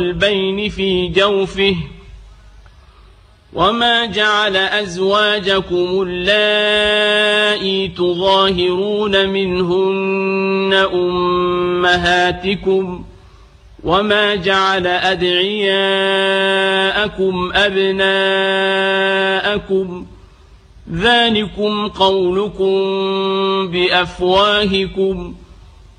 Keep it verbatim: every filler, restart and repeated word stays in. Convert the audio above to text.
البين في جوفه وما جعل أزواجكم اللائي تظاهرون منهن أمهاتكم وما جعل أدعياءكم أبناءكم ذلكم قولكم بأفواهكم